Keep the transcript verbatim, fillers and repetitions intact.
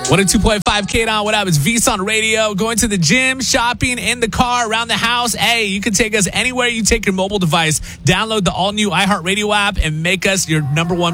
one oh two point five K on. What up? It's VSON Radio. Going to the gym, shopping, in the car, around the house. Hey, you can take us anywhere you take your mobile device. Download the all-new iHeartRadio app and make us your number one